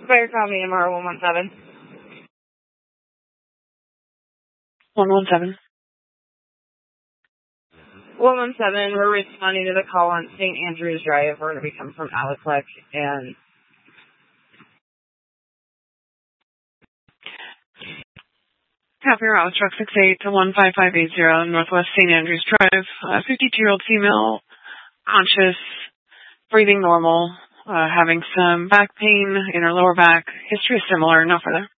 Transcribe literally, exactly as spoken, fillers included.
Fire County M R one one seven. one one seven. one one seven, we're responding to the call on Saint Andrews Drive. We're going to be coming from Alaclec, and Copy Route, truck six eight to one five five eight zero, Northwest Saint Andrews Drive. A fifty-two-year-old female, conscious, breathing normal, uh, having some back pain in her lower back. History is similar, no further.